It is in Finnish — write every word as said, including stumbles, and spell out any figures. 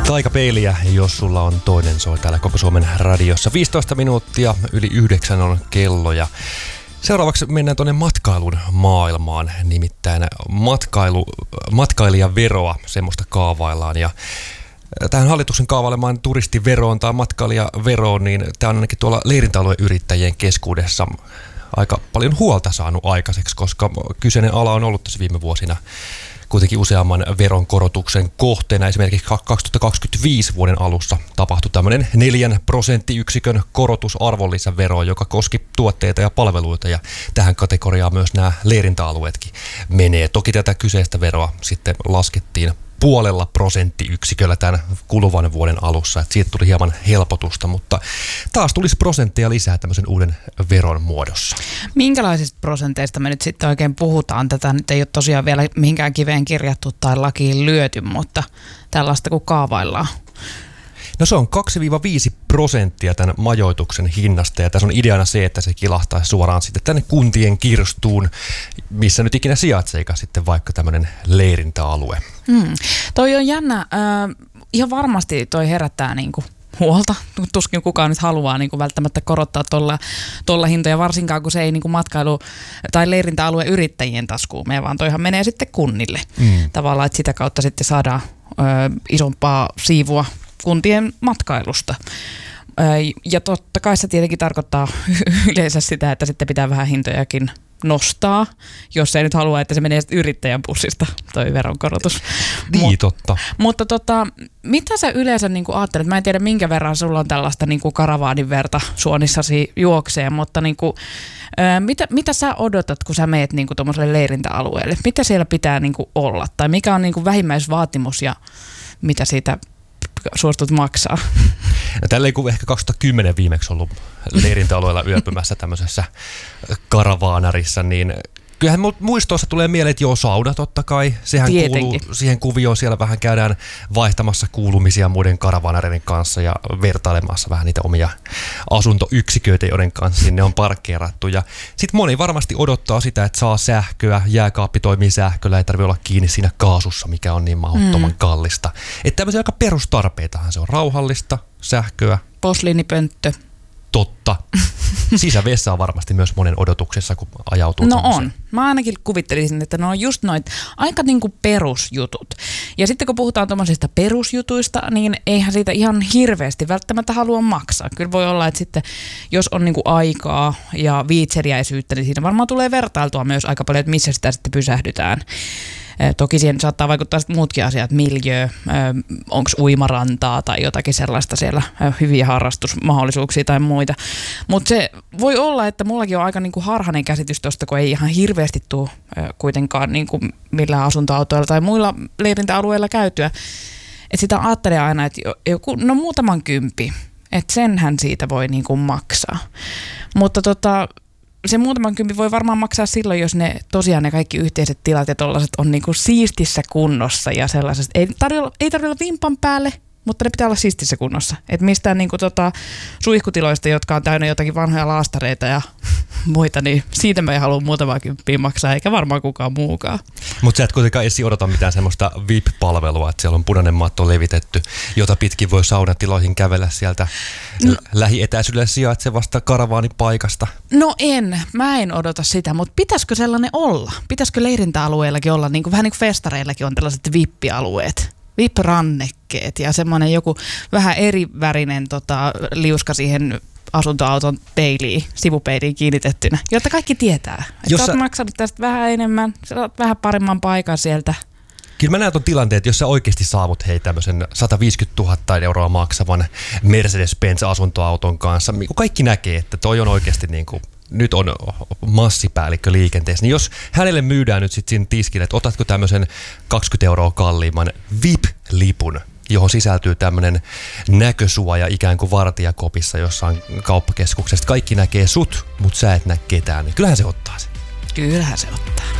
Taikapeiliä, jos sulla on toinen, soi täällä Koko Suomen radiossa. viisitoista minuuttia, yli yhdeksän on kello ja seuraavaksi mennään tuonne matkailun maailmaan, nimittäin matkailu, matkailijaveroa, semmoista kaavaillaan ja tähän hallituksen kaavailemaan turistiveroon tai matkailijaveroon, niin tämä on ainakin tuolla leirintäalueen yrittäjien keskuudessa aika paljon huolta saanut aikaiseksi, koska kyseinen ala on ollut tässä viime vuosina kuitenkin useamman veronkorotuksen kohteena. Esimerkiksi kaksituhattakaksikymmentäviisi vuoden alussa tapahtui tämmöinen neljän prosenttiyksikön korotus arvonlisäveroon, joka koski tuotteita ja palveluita, ja tähän kategoriaan myös nämä leirintäalueetkin menee. Toki tätä kyseistä veroa sitten laskettiin puolella prosenttiyksiköllä tämän kuluvan vuoden alussa, että siitä tuli hieman helpotusta, mutta taas tulisi prosentteja lisää tämmöisen uuden veron muodossa. Minkälaisista prosenteista me nyt sitten oikein puhutaan? Tätä nyt ei ole tosiaan vielä mihinkään kiveen kirjattu tai lakiin lyöty, mutta tällaista kuin kaavaillaan. No se on kaksi viisi prosenttia tämän majoituksen hinnasta, ja tässä on ideana se, että se kilahtaisi suoraan sitten tänne kuntien kirstuun, missä nyt ikinä sijaitseekaan sitten vaikka tämmöinen leirintäalue. Hmm. Toi on jännä. Äh, ihan varmasti toi herättää niinku huolta. Tuskin kukaan nyt haluaa niinku välttämättä korottaa tuolla tolla hintoja, varsinkaan kun se ei niinku matkailu- tai leirintäalueen yrittäjien taskuun mene, vaan toihan menee sitten kunnille. Hmm. Tavallaan, että sitä kautta sitten saadaan ö, isompaa siivua kuntien matkailusta. Ja totta kai se tietenkin tarkoittaa yleensä sitä, että sitten pitää vähän hintojakin nostaa, jos ei nyt halua, että se menee yrittäjän pussista, toi veronkorotus. Niin, Mut, totta. Mutta tota, mitä sä yleensä niin kuin ajattelet? Mä en tiedä, minkä verran sulla on tällaista niin kuin karavaanin verta suonissasi juokseen, mutta niin kuin, ää, mitä, mitä sä odotat, kun sä meet niin kuin tuommoiselle leirintäalueelle? Mitä siellä pitää niin kuin olla? Tai mikä on niin kuin vähimmäisvaatimus ja mitä siitä suostut maksaa? No, tälleen kun ehkä kaksituhattakymmenen viimeksi ollut leirintäalueella yöpymässä tämmöisessä karavaanarissa, niin kyllähän muistoissa tulee mieleen, että joo, sauna totta kai. Sehän Tietenkin. kuuluu siihen kuvioon. Siellä vähän käydään vaihtamassa kuulumisia muiden karavaanareiden kanssa ja vertailemassa vähän niitä omia asuntoyksiköitä, joiden kanssa sinne on parkkeerattu. Ja sitten moni varmasti odottaa sitä, että saa sähköä, jääkaappi toimii sähköllä, ei tarvitse olla kiinni siinä kaasussa, mikä on niin mahdottoman mm. kallista. Että tämmöisiä aika perustarpeitahan se on. Rauhallista, sähköä. Posliinipönttö. Totta. Sisävessa on varmasti myös monen odotuksessa, kun ajautuu. No on. Mä ainakin kuvittelisin, että ne on just noit aika niinku perusjutut. Ja sitten kun puhutaan tuommoisista perusjutuista, niin eihän siitä ihan hirveästi välttämättä halua maksaa. Kyllä voi olla, että sitten jos on niinku aikaa ja viitseliäisyyttä, niin siinä varmaan tulee vertailtua myös aika paljon, että missä sitä sitten pysähdytään. Toki siihen saattaa vaikuttaa sitten muutkin asiat, miljöö, onko uimarantaa tai jotakin sellaista siellä, hyviä harrastusmahdollisuuksia tai muita. Mutta se voi olla, että mullakin on aika niinku harhainen käsitys tuosta, kun ei ihan hirveästi tule kuitenkaan niinku millään asuntoautoilla tai muilla leirintäalueilla käytyä. Et sitä ajattelee aina, että joku, no muutaman kympi, että senhän siitä voi niinku maksaa. Mutta tota... Se muutaman kympi voi varmaan maksaa silloin, jos ne tosiaan ne kaikki yhteiset tilat ja tollaiset on niinku siistissä kunnossa ja sellaiset. Ei tarvitse ei tarvi olla vimpan päälle, mutta ne pitää olla siistissä kunnossa. Et mistään niinku tota suihkutiloista, jotka on täynnä jotakin vanhoja laastareita ja muita, niin siitä mä en halua muutamaa kymppiä maksaa, eikä varmaan kukaan muukaan. Mutta sä et kuitenkaan esi odota mitään semmoista V I P-palvelua, että siellä on punainen matto levitetty, jota pitkin voi saunatiloihin kävellä sieltä no, lähietäisyydellä sijaitsevasta karavaanipaikasta. No en, mä en odota sitä, mutta pitäisikö sellainen olla? Pitäisikö leirintäalueellakin olla, niin kuin, vähän niin kuin festareillakin on tällaiset V I P-alueet? V I P-rannekkeet ja semmoinen joku vähän eri värinen tota, liuska siihen asuntoauton peiliin, sivupeiliin kiinnitettynä, jotta kaikki tietää. Että sä oot maksanut tästä vähän enemmän, sä oot vähän paremman paikan sieltä. Kyllä mä näen ton tilanteen, että jos sä oikeasti saavut hei tämmöisen sata viisikymmentätuhatta euroa maksavan Mercedes-Benz-asuntoauton kanssa, niin kaikki näkee, että toi on oikeasti niin kuin, nyt on massipäällikkö liikenteessä, niin jos hänelle myydään nyt sitten siinä tiskille, että otatko tämmöisen kaksikymmentä euroa kalliimman V I P-lipun, johon sisältyy tämmöinen näkösuoja ikään kuin vartijakopissa jossain kauppakeskuksessa. Kaikki näkee sut, mutta sä et näe ketään, niin kyllähän se ottaa sen. Kyllähän se ottaa.